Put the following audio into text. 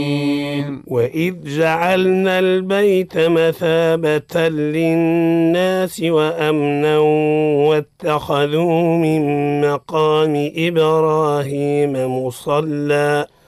وإذ جعلنا البيت مثابة للناس وأمنا واتخذوا من مقام إبراهيم مصلى